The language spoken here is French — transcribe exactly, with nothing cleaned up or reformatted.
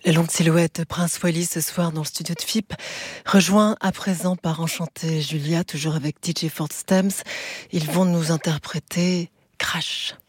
La longue silhouette Prince Wally ce soir dans le studio de F I P, rejoint à présent par Enchanté Julia, toujours avec D J Fort Stems. Ils vont nous interpréter Crash.